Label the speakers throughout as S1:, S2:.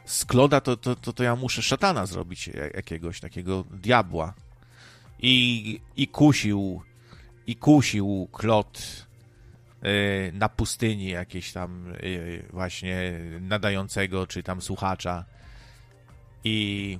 S1: z Kloda to ja muszę szatana zrobić, jakiegoś takiego diabła. I kusił Klod na pustyni jakieś tam właśnie nadającego, czy tam słuchacza. I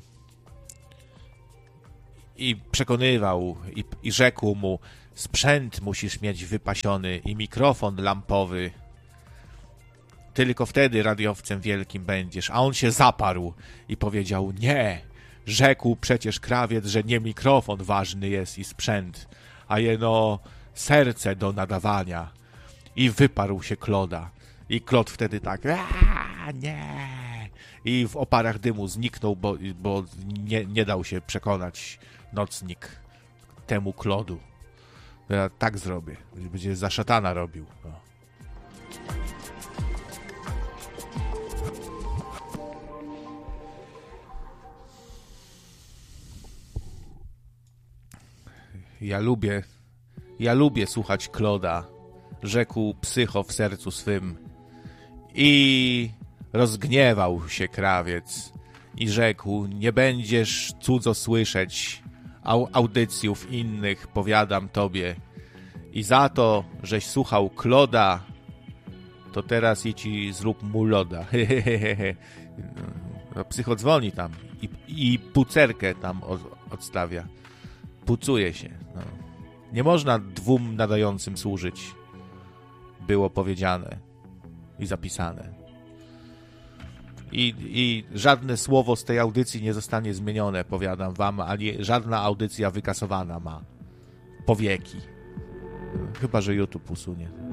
S1: przekonywał i rzekł mu: sprzęt musisz mieć wypasiony i mikrofon lampowy. Tylko wtedy radiowcem wielkim będziesz. A on się zaparł i powiedział: nie, rzekł przecież krawiec, że nie mikrofon ważny jest i sprzęt, a jeno serce do nadawania. I wyparł się Kloda. I Klod wtedy tak: nie. I w oparach dymu zniknął, bo nie dał się przekonać nocnik temu Klodu. Ja tak zrobię. Będzie za szatana robił. No. Ja lubię słuchać Kloda, rzekł Psycho w sercu swym. I rozgniewał się krawiec i rzekł: nie będziesz cudzo słyszeć audycjów innych, powiadam tobie. I za to, żeś słuchał Kloda, to teraz idź i zrób mu loda. Psycho dzwoni tam i pucerkę tam odstawia. Pucuje się. No. Nie można dwóm nadającym służyć. Było powiedziane i zapisane. I żadne słowo z tej audycji nie zostanie zmienione, powiadam wam, ani żadna audycja wykasowana ma. Po wieki. Chyba że YouTube usunie.